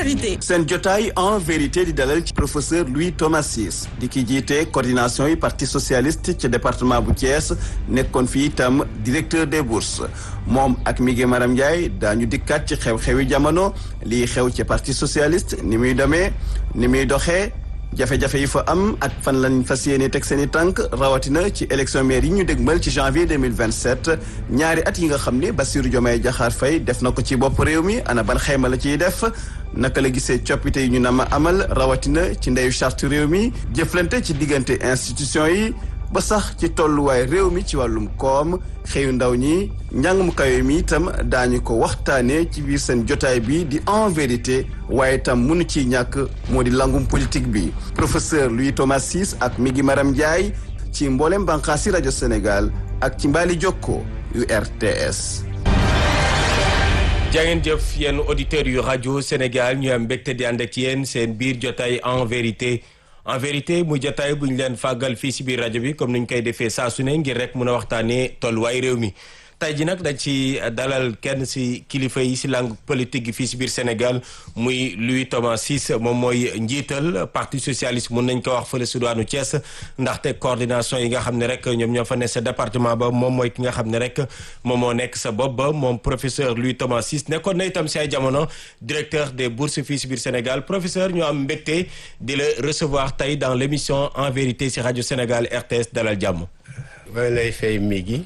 vérité. seen jotaay en vérité di dalal ci professeur Louis Thomas Ciss di ki jiite coordination yi parti socialiste ci département bu Thiès nekkoon fi itam directeur des bourses moom ak Miguel Maram Ndiaye daañu dikkaat ci xew-xewi jamono lii xew ci parti socialiste ni muy demee ni muy doxee jafe-jafe yi fa am ak fan lañ fas yéene teg seen i tànk rawatina ci élection maire yi ñu dégmal ci janvier 2027 ñaari at yi nga xam ne Bassirou Diomaye Diakhar Faye def na ko ci bopp réew mi ana ban xayma la ciy def naka la gisee coppite yi ñu nama amal rawatina ci ndeyu charte réew mi jëflante ci diggante institution yi ba sax ci tolluwaay réew mi ci wàllum koom xëyu ndaw ñi njàng mu kawe mi itam daañu ko waxtaanee ci biir seen jotaay bi di en vérité waaye itam mënu ciy ñàkk moo di langum politique bi professeur Louis Thomas Ciss ak Migui Maram Ndiaye ci mboolem bànqaasi rajo Sénégal ak ci mbaali jokko yu RTS. jangeen jëf yenn auditeurs yu rajo Sénégal ñu am mbégte di ànd ak yéen seen biir jotaay en vérité muy jotaay bu ñu leen fàggal fii si biir rajo bi comme ni ñu koy defee saa su ne ngir rek mun a waxtaanee tolluwaay réew mi tey ji nag dañ ci dalal kenn si kilifa yi si langue politique gi fii si biir Sénégal muy Louis Thomas Ciss moom mooy njiital parti socialiste mun nañ ko wax fële si diwaanu Thiès ndaxte coordination yi nga xam ne rek ñoom ñoo fa ne sa département ba moom mooy ki nga xam ne rek moom moo nekk sa bopp ba moom professeur Louis Thomas Ciss nekkoon na itam si ay jamono directeur des bourses fii si biir Sénégal professeur ñu am mbégte di la recevoir tey dans l' émission en vérité si rajo Sénégal RTS dalal jàmm. ba lay fay Migui.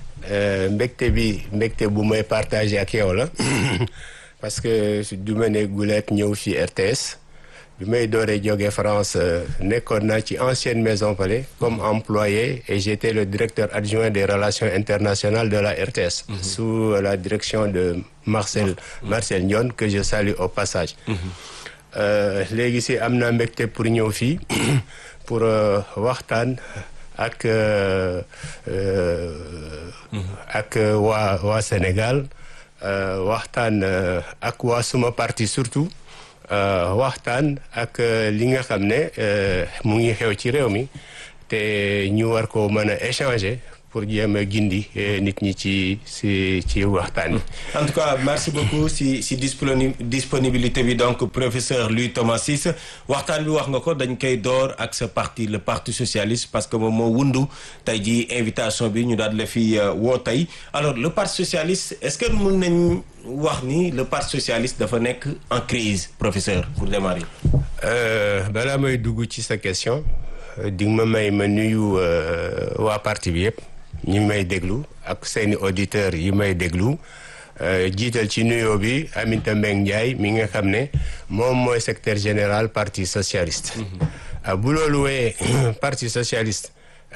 mbégte bu may partagé ak yow la parce que du ma ne guleet ñëw fi RTS bi may dooree jóge France nekkoon naa ci ancienne maison Palais comme employé et j'étais le directeur adjoint des relations internationales de la RTS sous la direction de Marcel Ndione que je salue au passage léegi si am naa mbégte pour ñëw fii pour waxtaan ak waa Sénégal waxtaan ak waa suma parti surtout waxtaan ak li nga xam ne mu ngi xew ci réew mi te ñu war ko mën a échanger pour jéem a gindi nit ñi ci waxtaan yi. En tout cas merci beaucoup si disponibilité bi donc professeur Louis Thomas Ciss waxtaan bi wax nga ko dañ koy door ak sa parti le parti socialiste parce que moom moo wundu tey ji invitation bi ñu daal la fi woo tey alors le parti socialiste est-ce que mën nañ wax ni le parti socialiste dafa nekk en crise professeur pour démarrer. balaa may dugg ci sa question di nga ma nuyu waa parti bi yëpp. ñi may déglu ak seeni auditeurs yi may déglu jiital ci nuyoo bi Aminata Mbengue Ndiaye mi nga xam ne moom mooy secrétaire général parti socialiste. bu loolu wee parti socialiste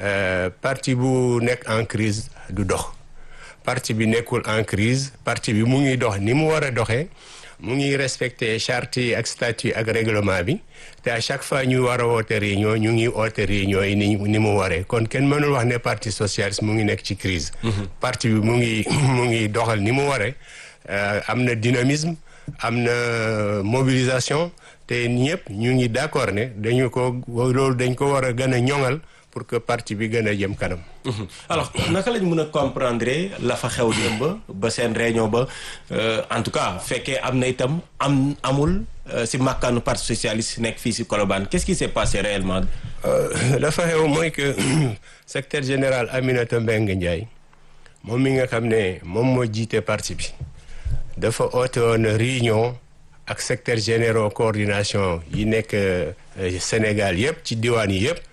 parti bu nekk en crise du dox parti bi nekkul en crise parti bi mu ngi dox ni mu war a doxee mu ngi respecté charte yi ak statut ak règlement bi te à chaque fois ñu war a woote réunion ñu ngi woote réunion yi ni mu waree kon kenn mënul wax ne parti socialiste mu ngi nekk ci crise parti bi mu ngi doxal ni mu waree am na dynamisme am na mobilisation te ñëpp ñu ngi d'accord ne dañ ko war a gën a ñoŋal pour que parti bi gën a jëm kanam. alors naka lañ mën a comprendre la fa xew démb ba seen réunion ba en tout cas fekkee am na itam amul si makkaanu parti socialiste nekk fii si Colobane qu'est-ce qui s'est passé réellement. la fa xew mooy que secrétaire général Aminata Mbengue Ndiaye moom mi nga xam ne moom moo jiite parti bi dafa oote woon réunion ak secrétaire généraux coordination yi nekk Sénégal yëpp ci diwaan yi yëpp.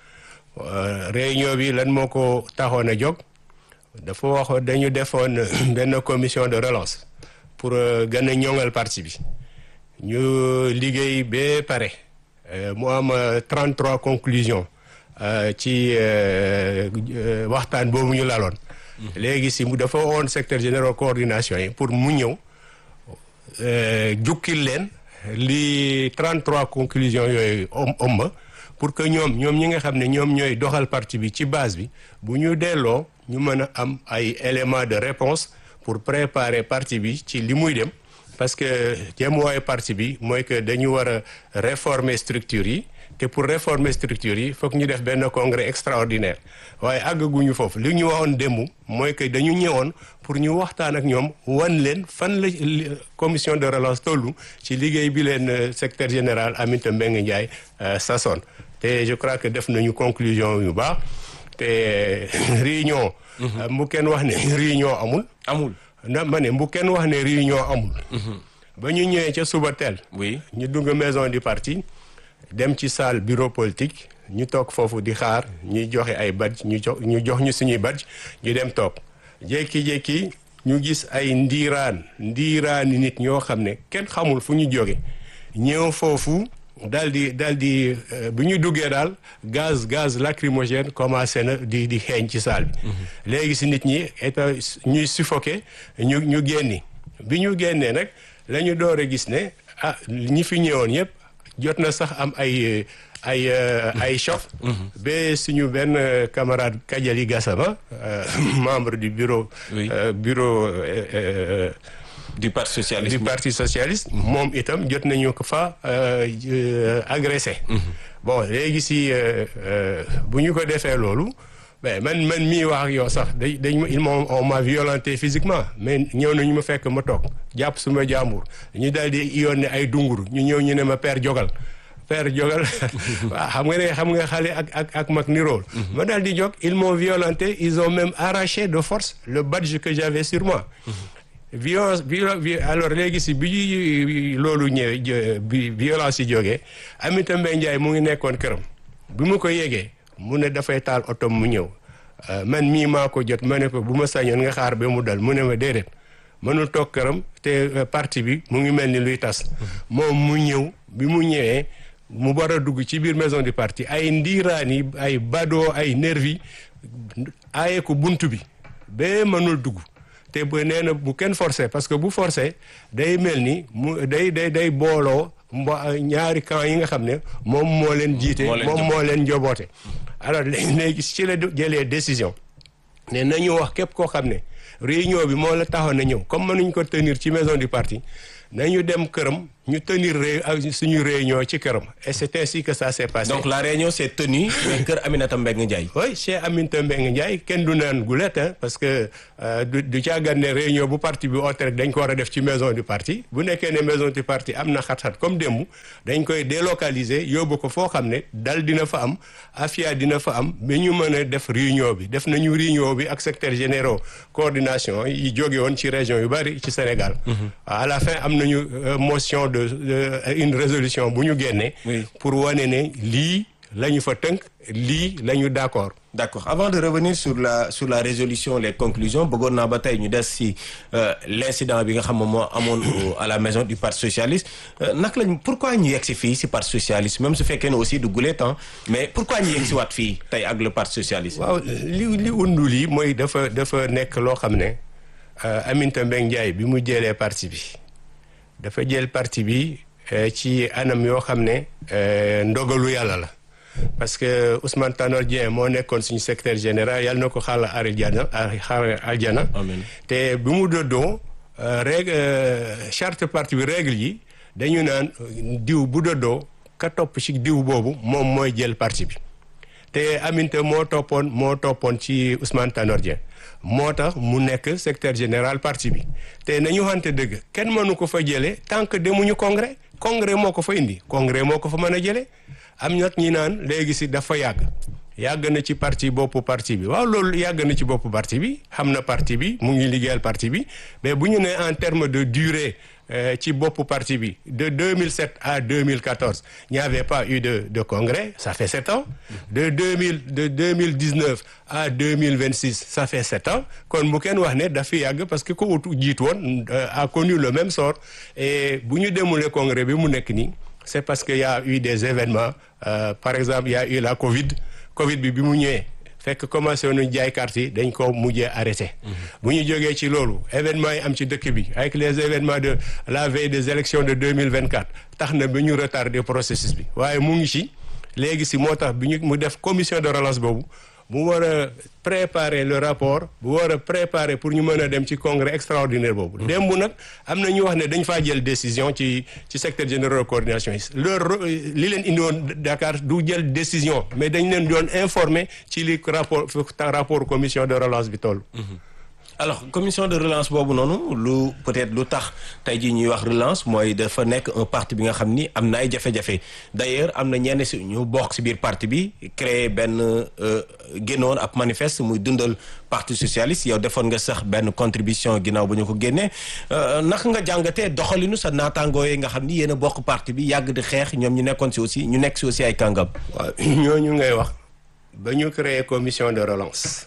réunion bi lan moo ko taxoon a jóg dafa waxoon dañu defoon benn commission de relance pour gën a ñoŋal parti bi ñu liggéey ba pare mu am 33 conclusions ci waxtaan boobu ñu laloon. léegi si mu dafa woon secrétaire général coordination yi pour mu ñëw jukkil leen li 33 conclusions yooyu ëmb pour que ñoom ñi nga xam ne ñoom ñooy doxal parti bi ci base bi bu ñu delloo ñu mën a am ay éléments de réponse pour préparer parti bi ci li muy dem parce que jëmuwaayu parti bi mooy que dañu war a réformer structure yi te pour réformer structure yi foog ñu def benn congrès extraordinaire waaye àggaguñu foofu li ñu waxoon démb mooy que dañu ñëwoon pour ñu waxtaan ak ñoom wan leen fan la commission de relance tollu ci liggéey bi leen secrétaire général Aminata Mbengue Ndiaye sasoon te je crois que def nañu conclusion yu baax te réunion bu kenn wax ne réunion amul na ma ne bu kenn wax ne réunion amul ba ñu ñëwee ca suba teel oui ñu dugg maison du parti dem ci salle bureau politique ñu toog foofu di xaar ñuy joxe ay badge ñu jox ñu suñuy badge ñu dem toog jékki-jékki ñu gis ay ndiiraani nit ñoo xam ne kenn xamul fu ñu jóge ñëw foofu daal di bu ñu duggee daal gaz lacrymogène commencé na di xeeñ ci salle bi léegi si nit ñi ñuy suffoqué ñu génni bi ñu génnee nag la ñu door a gis ne ñi fi ñëwoon yëpp jot na sax am ay choc ba suñu benn camarade Kadiali Gassama membre du bureau du parti socialiste moom itam jot nañu ko fa agressé bon léegi si bu ñu ko defee loolu man mii wax ak yow sax on m'a violenté physiquement mais ñëw nañu ma fekk ma toog jàpp suma jàmbur ñu daal di yónnee ay dunguru ñu ñëw ñu ne ma père jogal waaw xam nga xale ak mag nirool ma daal di jóg ils m'ont violenté ils ont même arraché de force le badge que j'avais sur moi violence alors léegi si bi loolu ñëwee violence yi jógee Aminata Mbengue Ndiaye mu ngi nekkoon këram bi mu ko yégee mu ne dafay taal oto mu ñëw man mii maa ko jot ma ne ko bu ma sañoon nga xaar ba mu dal mu ne ma déedéet mënul toog këram te parti bi mu ngi mel ni luy tas moom mu ñëw bi mu ñëwee mu war a dugg ci biir maison du parti ay ndiiraani ay badoo ay nervi aaye ko buntu bi ba mënul dugg te ba nee na bu kenn forcé parce que bu forcé day mel ni mu day booloo ñaari camp yi nga xam ne moom moo leen jiite moom moo leen njoboote alors léegi ci la jëlee décision ne nañu wax képp koo xam ne réunion bi moo la taxoon na ñëw comme mënuñ ko tenir ci maison du parti nañu dem këram ñu tenir suñu réunion ci këram et c'est ainsi que ça s'est passé. Donc la réunion s'est tenue kër Aminata Mbengue Ndiaye. Oui chez Aminata Mbengue Ndiaye kenn du naan gulet parce que du caagan ne réunion bu parti bi oote rek dañ ko war a def ci maison du parti bu nekkee ne maison du parti am na xat-xat comme démb dañ koy délocaliser yóbbu ko foo xam ne dal dina fa am afia dina fa am ba ñu mën a def réunion bi def nañu réunion bi ak secrétaire généraux coordination yi jóge woon ci région yu bari ci Sénégal. À la fin am nañu motion de une résolution bu ñu génnee pour wane ne lii la ñu fa tënk lii la ñu d'accord. D'accord. Avant de revenir sur la résolution les conclusions bëggoon naa ba tey ñu des si l'incident bi nga xam moo amoon à la maison du parti socialiste naka lañ pourquoi ñu yegg si fii si parti socialiste même su fekkee ne aussi du gulee temps mais pourquoi ñu yegg si waat fii tey ak le parti socialiste. waaw li undu lii mooy dafa nekk loo xam ne Aminata Mbengue Ndiaye bi mu jëlee parti bi dafa jël parti bi ci anam yoo xam ne ndogalu yàlla la parce que Ousmane Tanor Dieng moo nekkoon suñu secrétaire général yàlla na ko xaala aljana te bi mu dëddoo charte parti bi règle yi dañu naan diw bu dëddoo ka topp ci diw boobu moom mooy jël parti bi te Aminata moo toppoon ci Ousmane Tanor Dieng moo tax mu nekk secrétaire général parti bi te nañu xamante dëgg kenn mënu ko fa jëlee tant que demuñu congrès moo ko fa indi congrès moo ko fa mën a jëlee am nag ñi naan léegi si dafa yàgg na ci boppu parti bi waaw loolu yàgg na ci boppu parti bi xam na parti bi mu ngi liggéeyal parti bi mais bu ñu ne en terme de durée ci boppu parti bi de 2007 à 2014 il n'y avait pas eu de congrès ça fait 7 ans de 2019 à 2026 ça fait 7 ans kon bu kenn wax ne dafa yàgg parce que ko jiitu woon a connu le même sort et bu ñu demulee congrès bi mu nekk nii c'est parce que y a eu des événements par exemple il y a eu la Covid bi mu ñëwee fekk commencé woon jaay carte yi dañ ko mujjee arrêté. bu ñu jógee ci loolu événements yi am ci dëkk bi avec les événements de la veille des élections de 2024 tax na ba ñu retardé processus bi waaye mu ngi ci léegi si moo tax bi ñu mu def commission de relance boobu bu war a préparer le rapport bu war a préparer pour ñu mën a dem ci congrès extraordinaire boobu. démb nag am na ñu wax ne dañ faa jël décision ci secrétaire général de coordination yi li leen indi woon Dakar du jël décision mais dañ leen doon informer ci li rapport commission de relance bi toll. alors commission de relance boobu noonu lu peut-être lu tax tey jii ñuy wax relance mooy dafa nekk un parti bi nga xam ni am na ay jafe-jafe d'ailleurs am na ñenn si ñu bokk si biir parti bi créé benn génnoon ab manifeste muy dundal parti socialiste yow defoon nga sax benn contribution ginnaaw ba ñu ko génnee naka nga jàngatee doxalinu sa naataangoo yi nga xam ni yéen a bokk parti bi yàgg di xeex ñoom ñu nekkoon si aussi ñu nekk si aussi ay kàngam. waaw ñooñu ngay wax ba ñu créé commission de relance.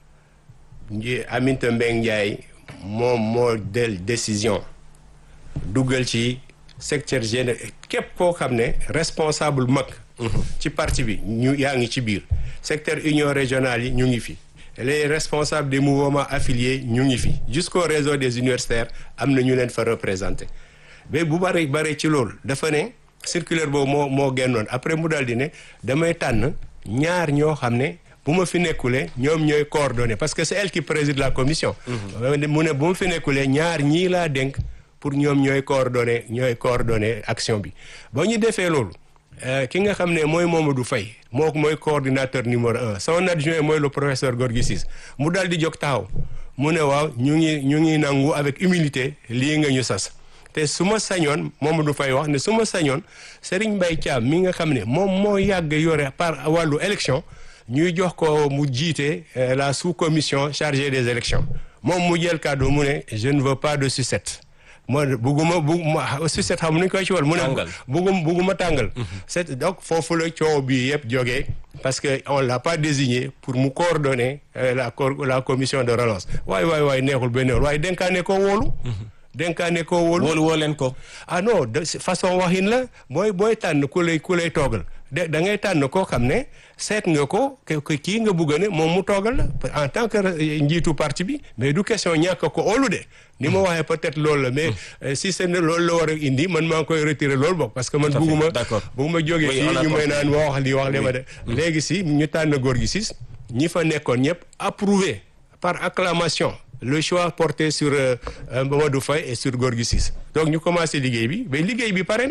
Aminata Mbengue Ndiaye moom moo del décision dugal ci secteur général képp koo xam ne responsable mag ci parti bi ñu yaa ngi ci biir secteur union régionale yi ñu ngi fi les responsables des mouvements affiliés ñu ngi fi jusqu'au réseau des universitaires am na ñu leen fa représenté mais bu bare ci loolu dafa ne circulaire boobu moo génnoon après mu daal di ne damay tànn ñaar ñoo xam ne bu ma fi nekkulee ñoom ñooy coordonné parce que c'est elle qui préside la commission. mu ne bu ma fi nekkulee ñaar ñii laa dénk pour ñoom ñooy coordonné action bi. ba ñu defee loolu ki nga xam ne mooy Mamadou Faye mooy coordinateur numéro 1 son adjoint mooy le professeur Gorgui Ciss mu daal di jóg taxaw mu ne waaw ñu ngi nangu avec humilité lii nga ñu sas. te su ma sañoon Mamadou Faye wax ne su ma sañoon Serigne Mbaye Thiam mi nga xam ne moom moo yàgg yore par wàllu élection. ñuy jox ko mu jiite la sous-commission chargée des élections moom mu jël kàddu mu ne je ne veux pas de sucette mooy bugguma sucette xam nuñ koy ci wal mu ne bugguma tàngal c'est donc foofu la coow bi yëpp jógee parce que on l'a pas désigné pour mu coordonner la commission de relance waay neexul benn yoon waaye dénkaane ko wóolu woo leen ko ah non de façon waxin la booy tànn ku lay toogal da ngay tànn koo xam ne seet nga ko kii nga bugg ne moom mu toogal la en tant que njiitu parti bi mais du question ñàkk ko óolu de ni ma waxee peut-être loolu la mais si c'est loolu la war a indi man maa ngi koy retirer loolu bokk parce que man bugguma jógee fii ñu may naan wax li ma de léegi si ñu tànn Gorgui Ciss ñi fa nekkoon ñëpp approuvé par acclamation le choix porté sur Mamadou Faye et sur Gorgui Ciss donc ñu commencé liggéey bi mais liggéey bi pare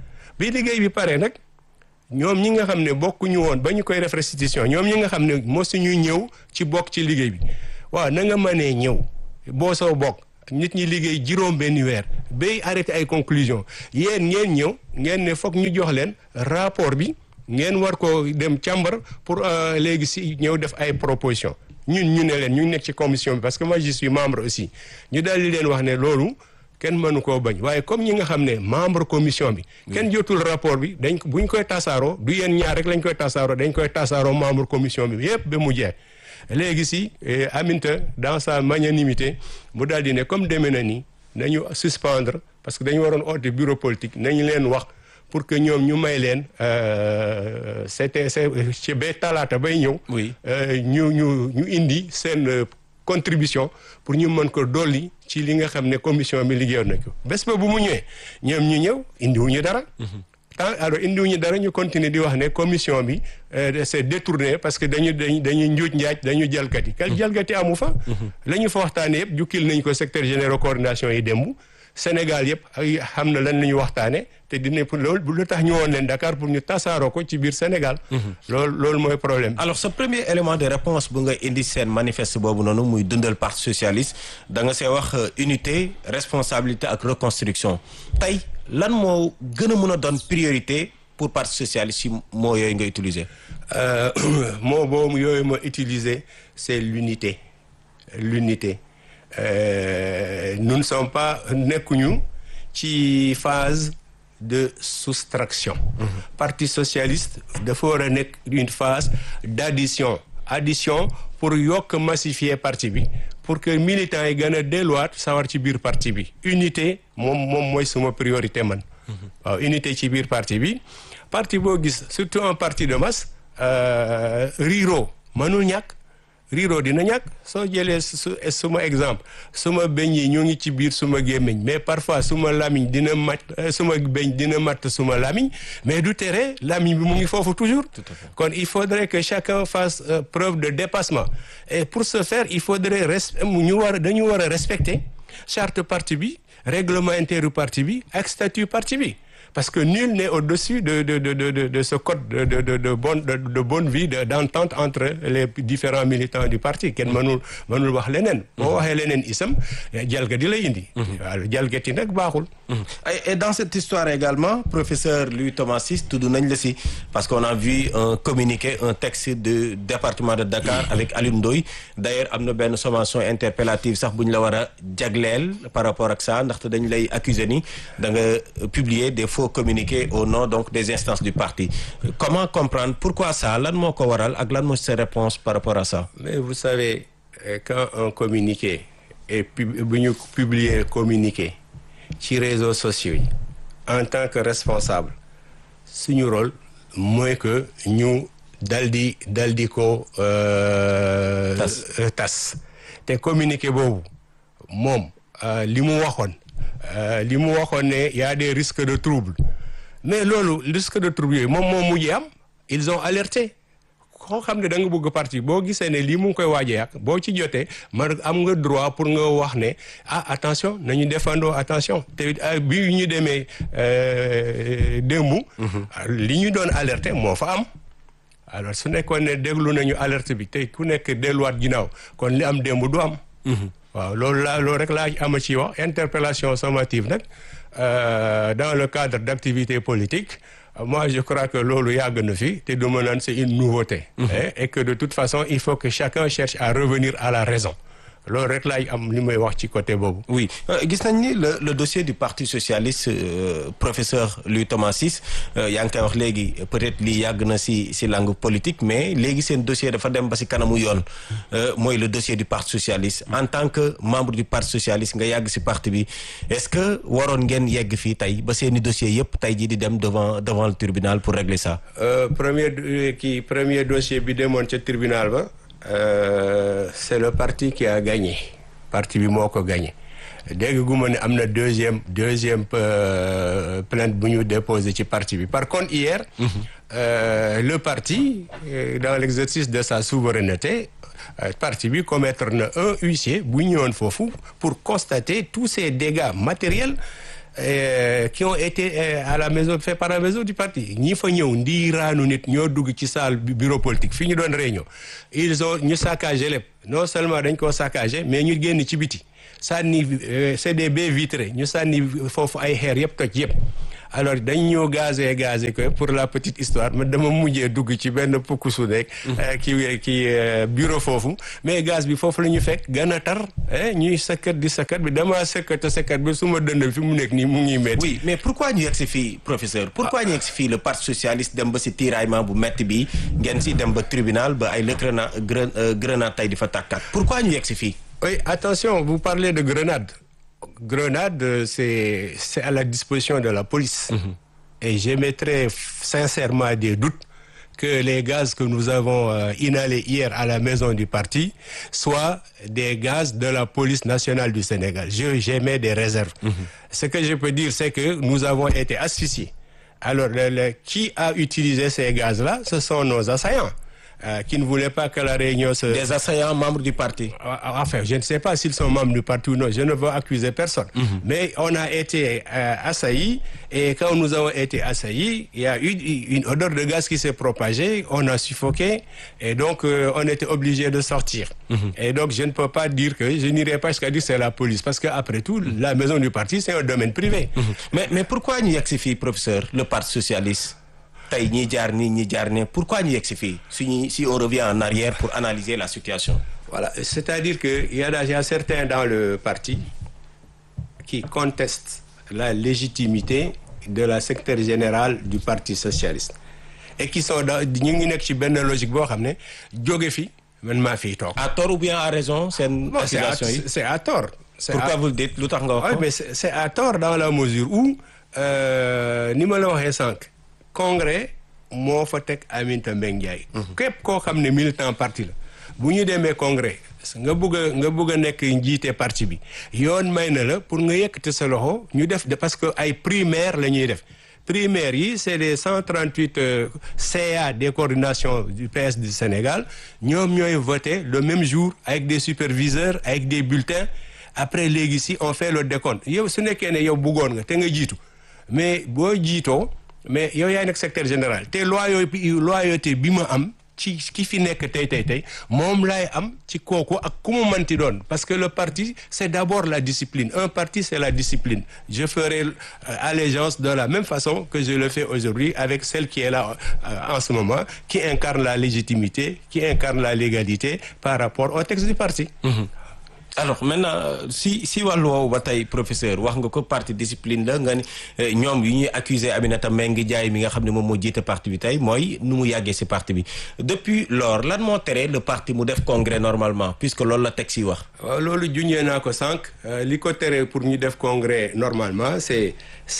nag ñoom ñi nga xam ne bokkuñu woon ba ñu koy def restitution ñoom ñi nga xam ne mosuñu ñëw ci bokk ci liggéey bi waaw na nga mënee ñëw boo soo bokk nit ñi liggéey juróom benn weer bay arrêté ay conclusion yéen ngeen ñëw ngeen ne foog ñu jox leen rapport bi ngeen war ko dem càmbar pour léegi si ñëw def ay proposition ñun ñu ne leen ñu nekk ci commission bi parce que moi je suis membre aussi ñu daal di leen wax ne loolu kenn mënu koo bañ waaye comme ñi nga xam ne membre commission bi kenn jotul rapport bi buñ koy tasaaroo du yéen ñaar rek lañ koy tasaaroo dañ koy tasaaroo membre commission bi yépp ba mu jeex léegi si Aminata dans sa magnanimité mu daal di ne comme demee na ni nañu suspendre parce que dañu waroon oote bureau politique nañu leen wax pour que ñoom ñu may leen c'est ci ba talaata bay ñëw ñu indi seen contribution pour ñu mën ko dolli ci li nga xam ne commission bi liggéeyoon na ko bés ba bu mu ñëwee ñoom ñu ñëw indiwuñu dara alors indiwuñu dara ñu continuer di wax ne commission bi c'est détourné parce que dañuy njuuj njaaj dañu jalgati quel jalgati amu fa la ñu fa waxtaane yëpp jukkil nañ ko secteur général coordination yi démb Sénégal yëpp xam na lan la ñu waxtaane te dina pour loolu lu tax ñu woon leen Dakar pour ñu tasaaroo ko ci biir Sénégal loolu mooy problème alors ce premier élément de réponse bu nga indi seen manifeste boobu noonu muy dundal parti socialiste da nga see wax unité responsabilité ak reconstruction tey lan moo gën a mën a doon priorité pour parti socialiste yi moo yooyu nga utiliser moo boobu yooyu ma utiliser c'est l'unité nous ne sommes pas nekkuñu ci phase de soustraction parti socialiste dafa war a nekk une phase d'addition pour yokk massifier parti bi pour que militants yi gën a delluwaat sawar ci biir parti bi unité moom mooy suma priorité man waaw unité ci biir parti bi parti boo gis surtout un parti de masse riiroo mënul ñàkk riiroo dina ñàkk soo jëlee suma exemple suma beñ yi ñoo ngi ci biir suma gémmiñ mais parfois suma lamiñ dina mat suma beñ dina mat suma lamiñ mais du tere lamiñ bi mu ngi foofu toujours. Kon il faudrait que chacun fasse preuve de dépassement et pour ce faire il faudrait dañu war a respecter charte parti bi règlement intérieur parti bi ak statut parti bi. Parce que nul n'est au-dessus de ce code de bonne vie, d'entente entre les différents militants du parti. Kenn mënul wax leneen. Boo waxee leneen isam jalgati lay indi. waaw jalgati nag baaxul. Et dans cette histoire également, professeur Louis Thomas Ciss tudd nañ la si parce qu'on a vu un communiqué, un texte du département de Dakar avec Alioune Ndoye. D'ailleurs am na benn sommation interpellative sax bu ñu la war a jagleel par rapport ak ça ndaxte dañ lay accuser ni da nga publier des faux communiqué au nom donc des instances du parti. Comment comprendre pourquoi ça lan moo ko waral ak lan moo sa réponse par rapport à ça? Mais vous savez quand un communiqué et bu ñu publier communiqué ci réseaux sociaux yi en tant que responsable suñu rôle mooy que ñu daldi ko tas te communiqué boobu moom li mu waxoon ne y a des risques de trouble mais loolu risque de trouble yooyu moom mujjee am ils ont alerté koo xam ne da nga bëgg parti boo gisee ne lii mu ngi koy waajee ak boo ci jotee man am nga droit pour nga wax ne attention nañu defandoo attention te bi ñu demee démb li ñu doon alerté moo fa am alors su nekkoon ne déglu nañu alerte bi te ku nekk delluwaat ginnaaw kon li am démb du am waaw loolu rek laa ama ci wax interpellation sommative nag dans le cadre d'activités politiques moi je crois que loolu yàgg na fi te du ma naan c'est une nouveauté et que de toute façon il faut que chacun cherche à revenir à la raison loolu rek laay am li may wax ci côté boobu. Oui gis nañ ni le dossier du parti socialiste professeur Louis Thomas Ciss yaa ngi koy wax léegi peut-être lii yàgg na si langue politique mais léegi seen dossier dafa dem ba si kanamu yoon mooy le dossier du parti socialiste en tant que membre du parti socialiste nga yàgg si parti bi est-ce que waroon ngeen yegg fii tey ba seeni dossier yëpp tey jii di dem devant le tribunal pour régler ça. premier dossier bi demoon ca tribunal ba. C'est le parti qui a gagné parti bi moo ko gagné dégg gu ma ne am na deuxième plainte bu ñu déposé ci parti bi par contre hier le parti dans l'exercice de sa souveraineté parti bi commettre na un huissier bu ñëwoon foofu pour constater tous ces dégâts matériels qui ont été fait par la maison du parti ñi fa ñëw ndiiraanu nit ñoo dugg ci salle bureau politique fii ñu doon réunion ñu saccagé lépp non seulement dañ koo saccagé mais ñu génn ci biti sànni c'est des baies vitrées ñu sànni foofu ay xeer yëpp toj yëpp alors dañ ñoo gazé ko pour la petite histoire man dama mujjee dugg ci benn pukusu nekk ki bureau foofu mais gaz bi foofu la ñu fekk gën a tar ñuy sakkat bi dama sakkat bi su ma dënd fi mu nekk nii mu ngi metti. Oui mais pourquoi ñu yegg si fii professeur pourquoi ñu yegg si fii le parti socialiste dem ba si tiraillement bu metti bi ngeen si dem ba tribunal ba ay grenade tey di fa tàkkaat pourquoi ñu yegg si fii. Oui attention vous parlez de grenade c'est à la disposition de la police. Et j'émettrais sincèrement des doutes que les gaz que nous avons inhalés hier à la maison du parti soient des gaz de la police nationale du Sénégal. J'émets des réserves. Ce que je peux dire, c'est que nous avons été asphyxiés. Alors, qui a utilisé ces gaz-là? Ce sont nos assaillants. Qui ne voulaient pas que la réunion se... Des assaillants membres du parti. Enfin, je ne sais pas s'ils sont membres du parti ou non. Je ne veux accuser personne. Mais on a été assaillis et quand nous avons été assaillis, il y a eu une odeur de gaz qui s'est propagée. On a suffoqué et donc on était obligé de sortir. Et donc je ne peux pas dire que je n'irai pas jusqu'à dire que c'est la police parce qu'après tout, la maison du parti, c'est un domaine privé. Mais pourquoi ñu yegg si fii professeur le parti socialiste tey ñi jaar nii pourquoi ñu yegg si fii si on revient en arrière pour analyser la situation. Voilà, c'est-à-dire que il y a certains dans le parti qui contestent la légitimité de la secrétaire générale du parti socialiste et qui sont ñu ngi nekk ci benn logique boo xam ne jóge fi man maa fiy toog. À tort ou bien à raison seen accusation yi. C'est à tort. Pourquoi vous le dites lu tax nga wax ko. Oui mais c'est à tort dans la mesure où ni ma la waxee sànq. Congrès moo fa teg Aminata Mbengue Ndiaye. Képp koo xam ne militant parti la bu ñu demee congrès nga bëgg a nekk njiite parti bi yoon may na la pour nga yëkkati sa loxo ñu def parce que ay primaire la ñuy def primaires yi c'est les 138 CA des coordinations du PS du Sénégal ñoom ñooy voté le même jour avec des superviseurs avec des bulletins après léegi si on fait le décompte yow su nekkee ne yow bëggoon nga te nga jiitu mais boo jiitoo mais yow yaay nekk secrétaire général te loyauté bi ma am ci ki fi nekk tey moom laay am ci kooku ak ku mu manti doon parce que le parti c'est d'abord la discipline un parti c'est la discipline je ferai allégeance de la même façon que je le fais aujourd'hui avec celle qui est là en ce moment qui incarne la légitimité qui incarne la légalité par rapport au texte du parti. Alors maintenant si wàllu woowu ba tey professeur wax nga ko parti discipline la nga ni ñoom yu ñuy accuser Aminata Mbengue Ndiaye mi nga xam ne moom moo jiite parti bi tey mooy nu mu yàggee ci parti bi depuis lors lan moo tere le parti mu def congrès normalement puisque loolu la texte yi wax. waaw loolu junjee naa ko sànq li ko tere pour ñu def congrès normalement c'est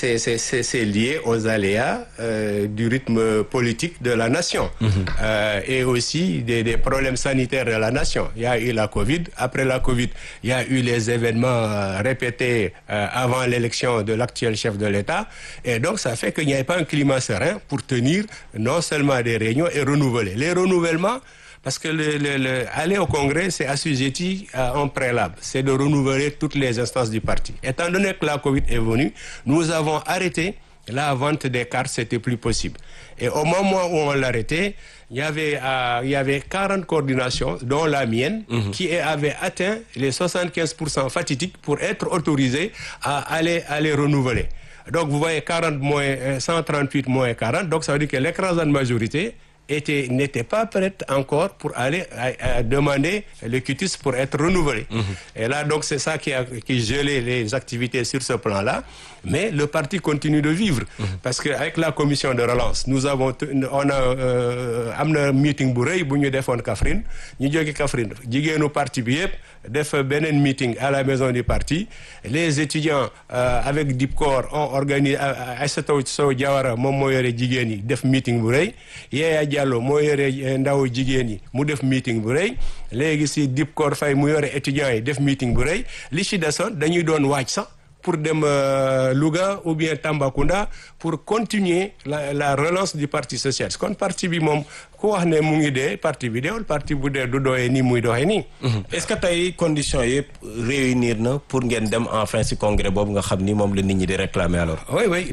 lié aux aléas du rythme politique de la nation. Et aussi des problèmes sanitaires de la nation. Il y a eu la Covid, après la Covid il y a eu les événements répétés avant l'élection de l'actuel chef de l'État et donc ça fait qu'il n'y avait pas un climat serein pour tenir non seulement des réunions et renouveler. Les renouvellements, parce que aller au congrès, c'est assujetti à un préalable, c'est de renouveler toutes les instances du parti. Étant donné que la Covid est venue, nous avons arrêté la vente des cartes, c'était plus possible. Et au moment où on l'arrêtait, il y avait 40 coordinations, dont la mienne, qui avait atteint les 75% fatidiques pour être autorisées à aller renouveler. Donc vous voyez 138 moins 40, donc ça veut dire que l'écrasante majorité n'était pas prête encore pour aller demander le quitus pour être renouvelé. Et là, donc, c'est ça qui gelait les activités sur ce plan-là. Mais le parti continue de vivre. Parce qu'avec la commission de relance, on a un meeting bu rëy bu ñu defoon Kaffrine ñu jóge Kaffrine jigéenu parti bi yëpp def beneen meeting à la maison du parti. Les étudiants avec DIPCOR ont organisé Aïssata Sow Diawara moom moo yore jigéen yi def meeting bu rëy. Yaya Diallo moo yore ndaw jigéen yi mu def meeting bu rëy léegi si DIPCOR Faye mu yore étudiants yi def meeting bu rëy li ci desoon dañuy doon waaj sax pour dem Louga ou bien Tambacounda pour continuer la relance du parti socialiste kon parti bi moom ku wax ne mu ngi dee parti bi deewul parti bu dee du doxee nii muy doxee nii. Est-ce que tey conditions yëpp réunir na pour ngeen dem enfin ci congrès boobu nga xam ni moom la nit ñi di réclamer alors. Oui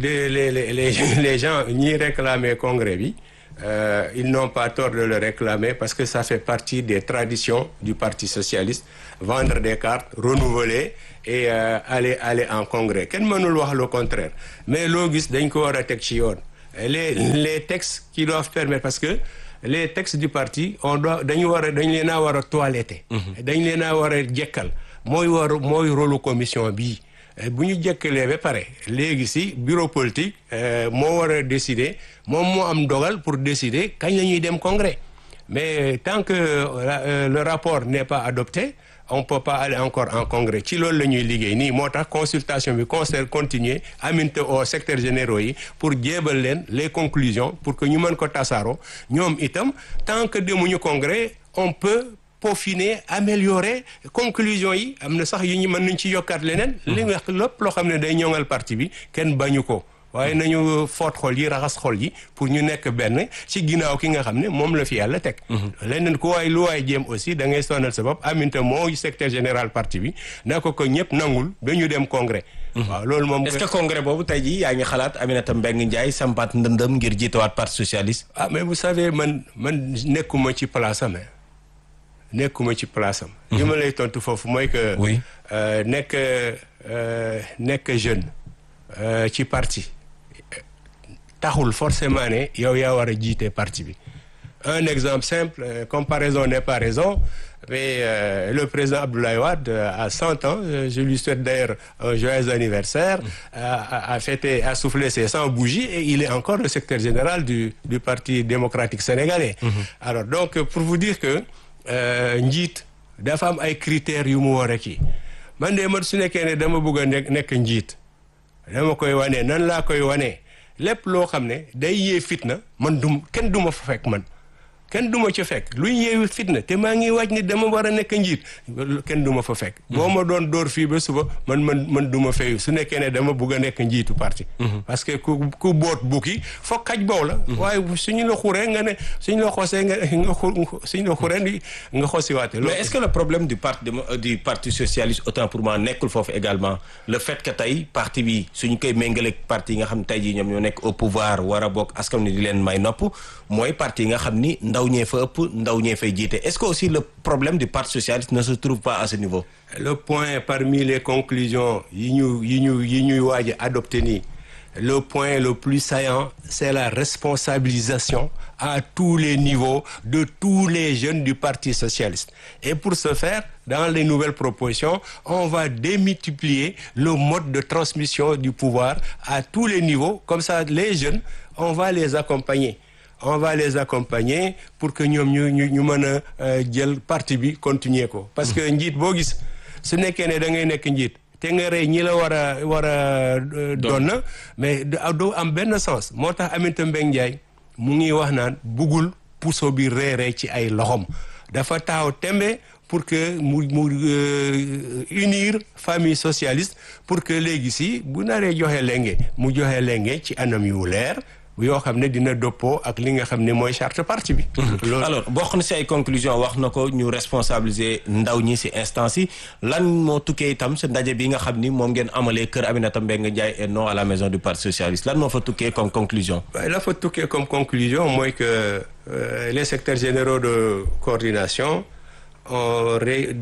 les gens ñiy réclamer congrès bi. Ils n'ont pas tort de le réclamer parce que ça fait partie des traditions du Parti socialiste, vendre des cartes, renouveler et aller en congrès. Kenn mënul wax le contraire. Mais loo gis dañ ko war a teg ci yoon. Les textes qui doivent permettre parce que les textes du parti dañ leen a war a toiletter. dañ leen a war a jekkal. mooy rôle commission bii. bu ñu jekkalee ba pare léegi si bureau politique moo war a décider moom moo am dogal pour décider kañ la ñuy dem congrès mais tant que le rapport n'est pas adopté on peut pas aller encore en congrès ci loolu la ñuy liggéey nii moo tax consultation bi continuer aminté aux secrétaires généraux yi pour jéebal leen les conclusions pour que ñu mën ko tasaaroo ñoom itam tant que demuñu congrès on peut peaufiner améliorer conclusion yi am na sax yu ñu mën nañ ci yokkaat leneen li nga lépp loo xam ne day ñoŋal parti bi kenn bañu ko waaye nañu foot xol yi raxas xol yi pour ñu nekk benn ci ginnaaw ki nga xam ne moom la fi yàlla teg leneen ku waay lu waay jéem aussi da ngay sonal sa bopp Aminata mooy secrétaire général parti bi na ko ñëpp nangul ba ñu dem congrès waaw loolu moom est-ce que congrès boobu tey jii yaa ngi xalaat Aminata Mbengue Ndiaye sampaat ndëndëm ngir jiitawaat parti socialiste mais vous savez man nekkuma ci place am li ma lay tontu foofu mooy que nekk jeune ci parti taxul forcément ne yow yaa war a jiite parti bi un exemple simple comparaison n'est pas raison mais le président Abdoulaye Wade a 100 ans je lui souhaite d'ailleurs un joyeux anniversaire a soufflé ses 100 bougies et il est encore le secrétaire général du Parti démocratique sénégalais alors donc pour vous dire que njiit dafa am ay critères yu mu war a kii man de man su nekkee ne dama bëgg a nekk njiit dama koy wane nan laa koy wane lépp loo xam ne day yee fitna man kenn du ma fa fekk man kenn du ma ca fekk luy yeewi fitna te maa ngi waaj ni dama war a nekk njiit kenn du ma fa fekk. boo ma doon dóor fii ba suba man du ma fayu su nekkee ne dama bugg a nekk njiitu parti. parce que ku boot bukki foog xaj boow la. waaye suñu la xuree nga ne suñu la xosee suñu la xuree nga xosiwaate. mais est-ce que le problème du parti socialiste autant pour moi nekkul foofu également le fait que tey parti bi suñu koy méngaleeg parti yi nga xam ne tey jii ñoom ñoo nekk au pouvoir war a bokk askan wi di leen may nopp mooy parti yi nga xam ni ndaw ñee fa ëpp ndaw ñee fay jiite est-ce que aussi le problème du parti socialiste ne se trouve pas à ce niveau. le point parmi les conclusions yi ñuy waaj a adopté nii le point le plus saillant c'est la responsabilisation à tous les niveaux de tous les jeunes du Parti socialiste. Et pour ce faire, dans les nouvelles propositions, on va démultiplier le mode de transmission du pouvoir à tous les niveaux. Comme ça, les jeunes, on va les accompagner. On va les accompagner pour que ñu mën a jël parti bi continuer ko. Parce que njiit boo gis su nekkee ne da ngay nekk njiit te nga rey ñi la war a doon na mais doo am benn sens moo tax Aminata Mbengue Ndiaye mu ngi wax naan buggul puso bi reeree ci ay loxom dafa taxaw tembe pour que mu unir famille socialiste pour que léegi si bu naree joxe lenge mu joxe lenge ci anam yu leer yoo xam ne dina dëppoo ak li nga xam ne mooy charte parti bi. alors bokk na si ay conclusion wax na ko ñu responsabiliser ndaw ñi si instance yi lan moo tukkee itam sa ndaje bi nga xam ni moom ngeen amalee kër Aminata Mbengue Ndiaye et non à la maison du parti socialiste lan moo fa tukkee comme conclusion. la fa tukkee comme conclusion mooy que les secrétaires généraux de coordination ont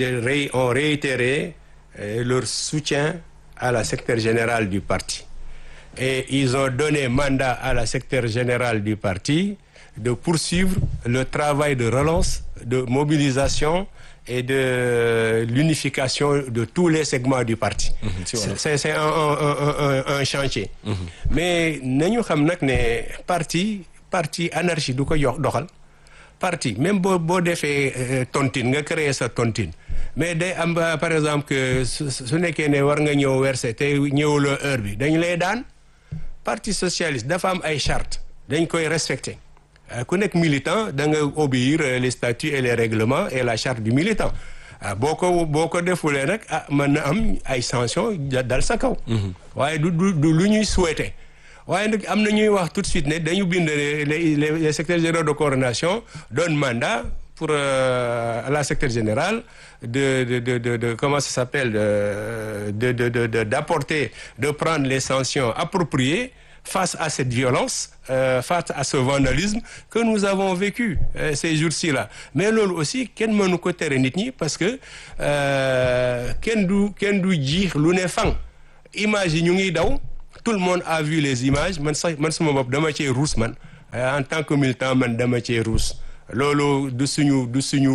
réitéré leur soutien à la secrétaire générale du parti. Et ils ont donné mandat à la secrétaire générale du parti de poursuivre le travail de relance, de mobilisation et de l'unification de tous les segments du parti. C'est un chantier. Mais nañu xam nag ne parti anarchie du ko doxal. Parti même boo defee tontine nga créer sa tontine mais day am par exemple que su nekkee ne war nga ñëw verser te ñëwuloo heure bi dañ lay daan. Parti socialiste dafa am ay charte dañ koy respecter ku nekk militant da nga obéir les statuts et les règlements et la charte du militant boo ko defulee nag mën na am ay sanctions dal sa kaw. waaye du lu ñuy souhaiter waaye nag am na ñuy wax tout de suite ne dañu bind les secrétaires généraux de coordination donne mandat pour la secrétaire générale de comment ça s'appelle d'apporter, de prendre les sanctions appropriées face à cette violence, face à ce vandalisme que nous avons vécu ces jours-ci là. Mais loolu aussi kenn mënu ko tere nit ñi parce que kenn du jiix lu ne fang images yi ñu ngi daw tout le monde a vu les images man sama bopp dama cee ruus man en tant que militant man dama cee ruus. loolu du suñu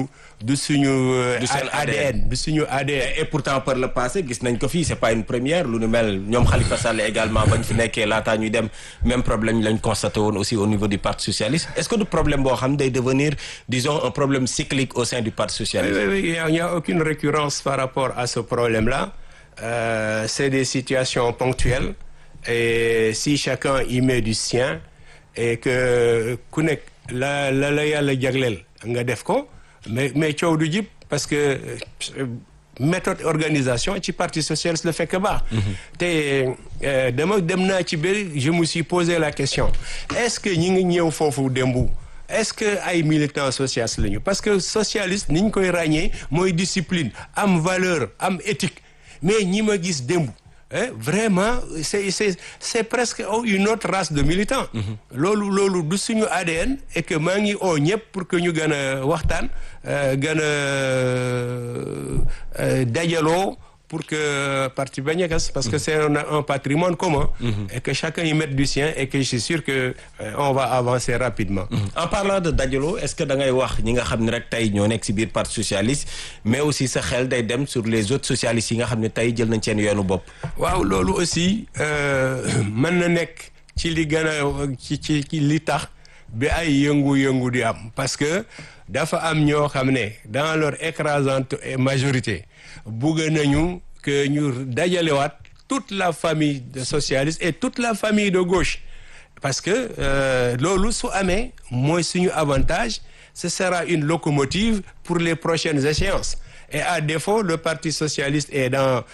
ADN du suñu ADN. et pourtant par le passé gis nañ ko fii c'est pas une première lu nu mel ñoom Khalifa Sall également bañ fi nekkee laataa ñuy dem même problème lañ constaté woon aussi au niveau du parti socialiste est-ce que du problème boo xam day devenir disons un problème cyclique au sein du parti socialiste. Oui, il n'y a aucune récurrence par rapport à ce problème-là c'est des situations ponctuelles et si chacun y met du sien et que ku nekk la yàlla jagleel nga def ko mais coow du jib parce que méthode organisation ci parti socialiste la fekk baax te dem naa ci bëri je me suis posé la question est-ce que ñi ngi ñëw foofu démbu est-ce que ay militants socialistes lañu parce que socialiste ni ñu koy ràññee mooy discipline am valeur am éthique mais ñi ma gis démbu vraiment c'est presque une autre race de militants. loolu du suñu ADN et que maa ngi oo ñëpp pour que ñu gën a waxtaan gën a dajaloo pour que parti bañ a gas parce que c'est un patrimoine commun. Et que chacun y mette du sien et que je suis sûr que on va avancer rapidement. En parlant de dajaloo est-ce que da ngay wax ñi nga xam ne rek tey ñoo nekk ci biir parti socialiste mais aussi sa xel day dem sur les autres socialistes yi nga xam ne tey jël nañ seen yoonu bopp. waaw loolu aussi mën na nekk ci li gën a ci li tax bi ay yëngu-yëngu di am parce que dafa am ñoo xam ne dans leur écrasante majorité bëgg nañu que ñu dajalewaat toute la famille socialiste et toute la famille de gauche parce que loolu su amee mooy suñu avantage, ce sera une locomotive pour les prochaines échéances. Et à défaut, le Parti socialiste est dans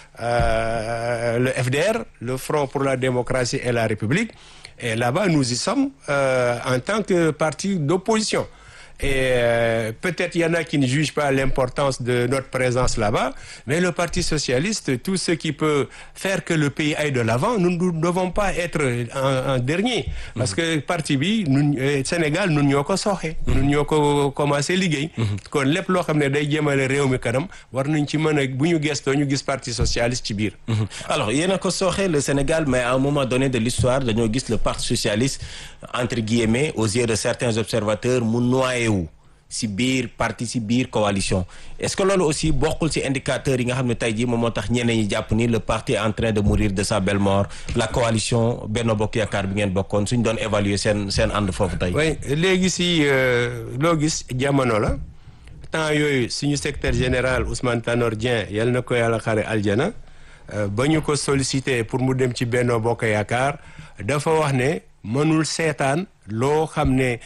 le FDR, le Front pour la démocratie et la République. Et là-bas, nous y sommes en tant que parti d'opposition. Et peut-être il y en a qui ne jugent pas l'importance de notre présence là-bas, mais le Parti socialiste, tout ce qui peut faire que le pays aille de l'avant, nous ne devons pas être en dernier. Parce que parti bi Sénégal ñun ñoo ko sooxe. ñun ñoo ko commencé liggéey. kon lépp loo xam ne day jëmale réew mi kanam war nañ ci mën a bu ñu gëstoo ñu gis Parti socialiste ci biir. Alors yéen a ko sooxe le Sénégal, mais à un moment donné de l'histoire dañoo gis le Parti socialiste entre guillemets aux yeux de certains observateurs mu noyé si biir parti si biir coalition. Est-ce que loolu aussi bokkul ci indicateurs yi nga xam ne tey jii moom moo tax ñeneen ñi jàpp ni le parti est en train de mourir de sa belle mort, la coalition Benno Bokk Yaakaar bi ngeen bokkoon suñ doon évaluer seen ànd foofu tey. oui léegi si loo gis jamono la temps yooyu suñu secrétaire général Ousmane Tanor Dieng yal na ko yàlla xare aljana ba ñu ko sollicité pour mu dem ci Benno Bokk Yaakaar dafa wax ne mënul seetaan loo xam ne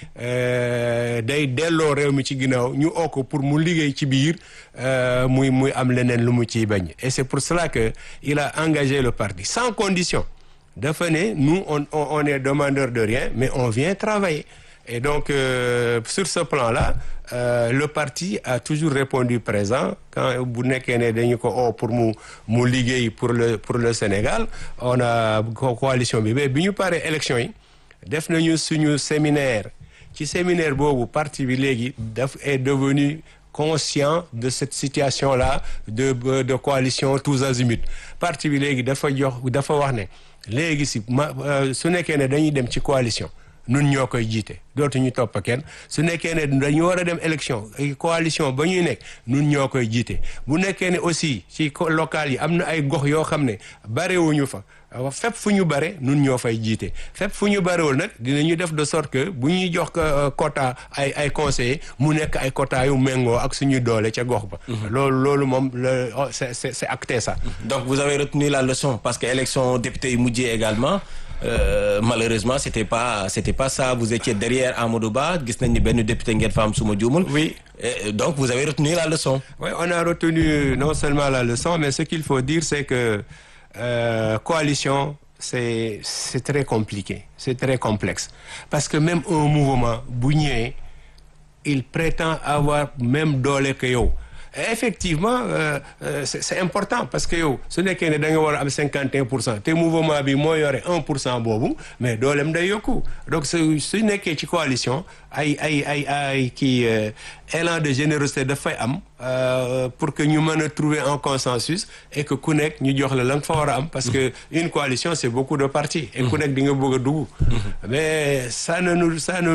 day delloo réew mi ci ginnaaw ñu oo ko pour mu liggéey ci biir muy am leneen lu mu ciy bañ. Et c'est pour cela que il a engagé le parti sans condition. dafa ne nous on est demandeur de rien, mais on vient travailler. Et donc sur ce plan-là le parti a toujours répondu présent quand bu nekkee ne dañu ko oo pour mu liggéey pour le Sénégal. On a coalition bi mais bi ñu paree élection yi def nañu suñu séminaire ci séminaire boobu parti bi léegi est devenu conscient de cette situation-là de coalition tous azimuts. Parti bi léegi dafa wax ne léegi si su nekkee ne dañuy dem ci coalition nun ñoo koy jiite dootuñu topp kenn. su nekkee ne dañu war a dem élection coalition ba ñuy nekk nun ñoo koy jiite. bu nekkee ne aussi ci local yi am na ay gox yoo xam ne barewuñu fa fépp fu ñu bare nun ñoo fay jiite. fépp fu ñu barewul nag dinañu def de sorte que bu ñuy jox quota ay conseillers mu nekk ay quota yu méngoo ak suñu doole ca gox ba. loolu moom c'est acté ça. Donc vous avez retenu la leçon parce que élection député yi mujjee également. Malheureusement c'était pas ça, vous étiez derrière Amadou Ba, gis nañ ni benn député ngeen fa am suma juumul. Oui. Donc vous avez retenu la leçon. Oui, on a retenu non seulement la leçon, mais ce qu'il faut dire c'est que coalition c'est très compliqué, c'est très complexe parce que même un mouvement bu ñëwee il prétend avoir même doole que yow. Effectivement c'est important parce que yow su nekkee ne da nga war a am 51% te mouvement bi moo yore 1% boobu mais dooleem day yokku. donc su nekkee ci coalition ay kii élan de générosité dafay am pour que ñu mën a trouver un consensus et que ku nekk ñu jox la nga fa war a am parce que une coalition c'est beaucoup de partis et ku nekk di nga bëgg a dugg mais ça ne